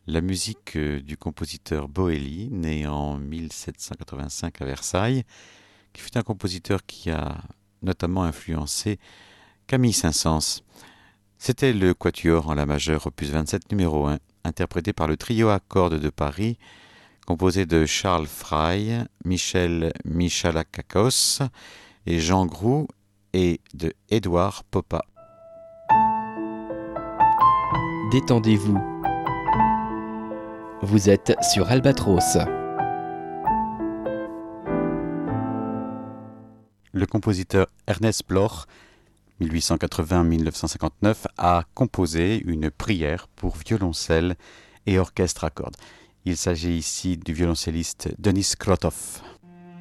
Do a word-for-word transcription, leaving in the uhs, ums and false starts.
La musique euh, du compositeur Boëli, né en mille sept cent quatre-vingt-cinq à Versailles, qui fut un compositeur qui a notamment influencé Camille Saint-Saëns. C'était le quatuor en la majeure opus vingt-sept numéro un, interprété par le trio à cordes de Paris, composé de Charles Fry, Michel Michalakakos et Jean Groux et de Édouard Popa. Détendez-vous. Vous êtes sur Albatros. Le compositeur Ernest Bloch, mille huit cent quatre-vingts à mille neuf cent cinquante-neuf, a composé une prière pour violoncelle et orchestre à cordes. Il s'agit ici du violoncelliste Denis Krotov.